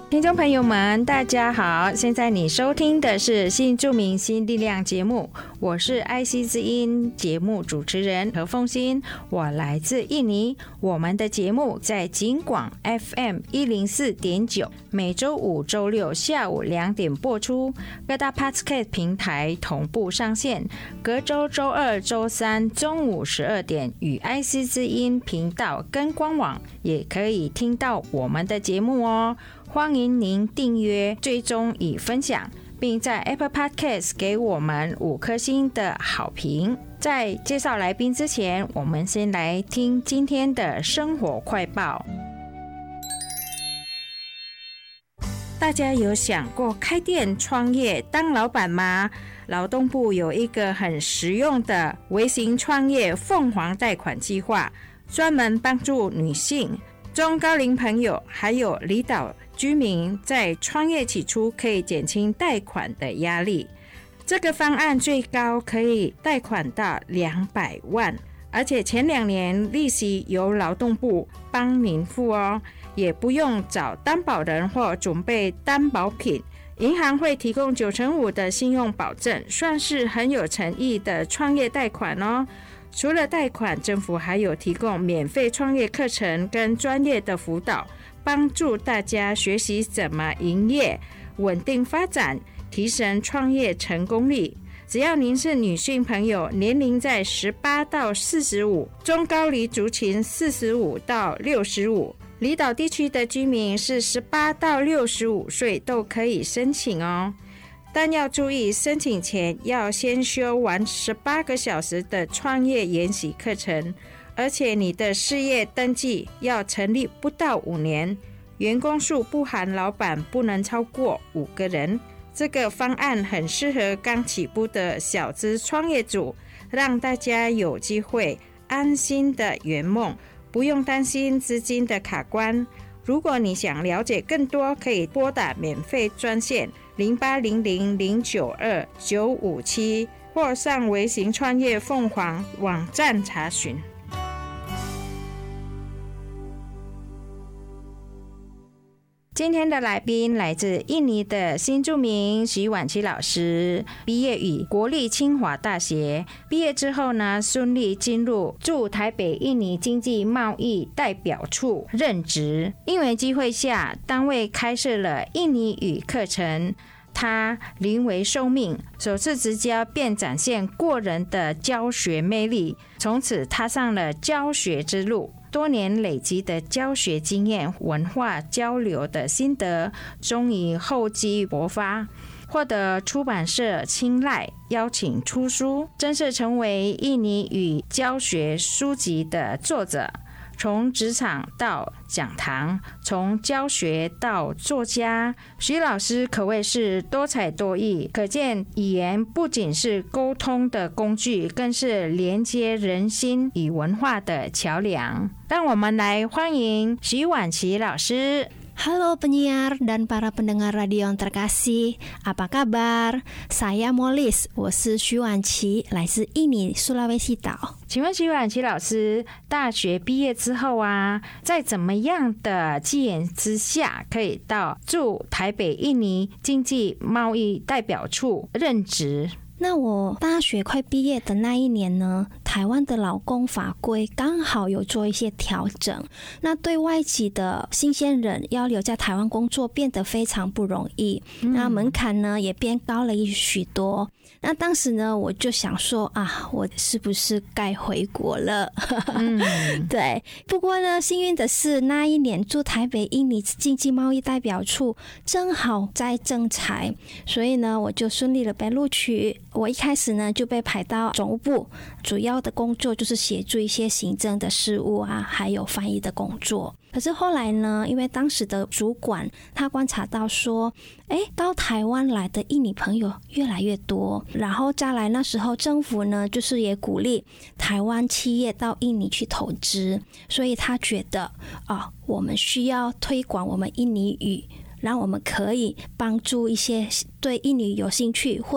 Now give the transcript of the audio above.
听众朋友们大家好，现在你收听的是新住民新力量节目，我是爱惜之音节目主持人何凤欣，我来自印尼。我们的节目在警广 FM 104.9，每周五周六下午2点播出，各大 Podcast 平台同步上线，隔周周二周三中午12点与爱惜之音频道跟官网也可以听到我们的节目哦。欢迎您订阅、追踪与分享，并在 Apple Podcast 给我们5颗星的好评。在介绍来宾之前，我们先来听今天的生活快报。大家有想过开店创业当老板吗？劳动部有一个很实用的微型创业凤凰贷款计划，专门帮助女性、中高龄朋友还有离岛居民在创业起初可以减轻贷款的压力。这个方案最高可以贷款到200万，而且前2年利息由劳动部帮您付哦，也不用找担保人或准备担保品，银行会提供95%的信用保证，算是很有诚意的创业贷款哦。除了贷款，政府还有提供免费创业课程跟专业的辅导，帮助大家学习怎么营业、稳定发展、提升创业成功率。只要您是女性朋友，年龄在18到45，中高龄族群45到65，离岛地区的居民是18到65岁都可以申请哦。但要注意，申请前要先修完18个小时的创业研习课程，而且你的事业登记要成立不到5年，员工数不含老板不能超过5个人。这个方案很适合刚起步的小资创业主，让大家有机会安心的圆梦，不用担心资金的卡关。如果你想了解更多，可以拨打免费专线0800092957，或上微型创业凤凰网站查询。今天的来宾来自印尼的新住民徐婉琪老师，毕业于国立清华大学，毕业之后呢，顺利进入驻台北印尼经济贸易代表处任职。因缘机会下，单位开设了印尼语课程，他临危受命，首次执教便展现过人的教学魅力，从此踏上了教学之路。多年累积的教学经验、文化交流的心得，终于厚积薄发，获得出版社青睐，邀请出书，正式成为印尼语教学书籍的作者。从职场到讲堂，从教学到作家，徐老师可谓是多才多艺，可见语言不仅是沟通的工具，更是连接人心与文化的桥梁。让我们来欢迎徐婉琪老师。 Halo penyiar dan para pendengar radio yang terkasih, apa kabar? Saya Molis， 我是徐婉琪，来自印尼苏拉威西岛。 请问徐婉琪老师，大学毕业之后啊，在怎么样的机缘之下，可以到驻台北印尼经济贸易代表处任职？ 那我大学快毕业的那一年呢，台湾的劳工法规刚好有做一些调整，那对外籍的新鲜人要留在台湾工作变得非常不容易，那门槛呢也变高了许多。那当时呢，我就想说啊，我是不是该回国了？对。不过呢，幸运的是那一年驻台北印尼经济贸易代表处正好在征才，所以呢，我就顺利的被录取。我一开始呢就被排到总务部，主要的工作就是协助一些行政的事务啊，还有翻译的工作。可是后来呢，因为当时的主管他观察到说，到台湾来的印尼朋友越来越多，然后再来那时候政府呢就是也鼓励台湾企业到印尼去投资，所以他觉得我们需要推广我们印尼语，让我们可以帮助一些对印尼有兴趣或